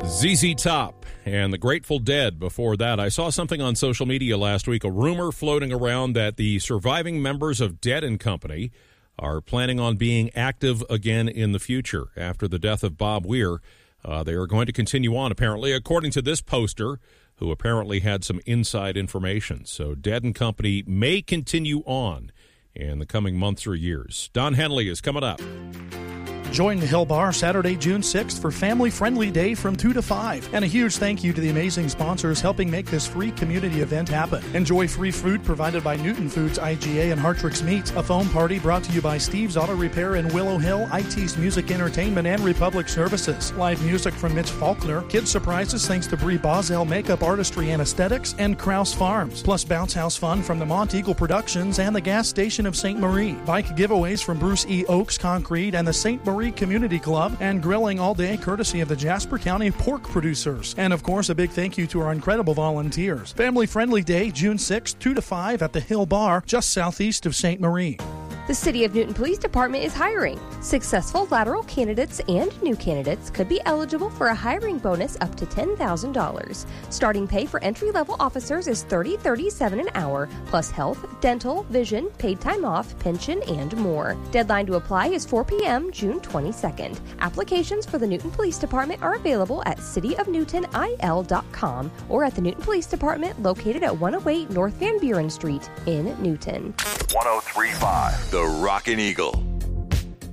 ZZ Top and the Grateful Dead before that. I saw something on social media last week, a rumor floating around that the surviving members of Dead & Company are planning on being active again in the future. After the death of Bob Weir, they are going to continue on, apparently, according to this poster, who apparently had some inside information. So Dead & Company may continue on in the coming months or years. Don Henley is coming up. Join the Hill Bar Saturday, June 6th for Family Friendly Day from 2 to 5. And a huge thank you to the amazing sponsors helping make this free community event happen. Enjoy free food provided by Newton Foods, IGA, and Hartrix Meats. A foam party brought to you by Steve's Auto Repair in Willow Hill, IT's Music Entertainment, and Republic Services. Live music from Mitch Faulkner. Kids surprises thanks to Brie Boswell Makeup Artistry and Aesthetics and Krause Farms. Plus bounce house fun from the Mont Eagle Productions and the gas station of St. Marie. Bike giveaways from Bruce E. Oaks Concrete and the St. Marie Community Club, and grilling all day courtesy of the Jasper County Pork Producers. And of course, a big thank you to our incredible volunteers. Family Friendly Day, June 6th, 2 to 5 at the Hill Bar, just southeast of St. Marie. The City of Newton Police Department is hiring. Successful lateral candidates and new candidates could be eligible for a hiring bonus up to $10,000. Starting pay for entry-level officers is $30.37 an hour, plus health, dental, vision, paid time off, pension, and more. Deadline to apply is 4 p.m. June 22nd. Applications for the Newton Police Department are available at cityofnewtonil.com or at the Newton Police Department located at 108 North Van Buren Street in Newton. 103.5 The Rockin' Eagle.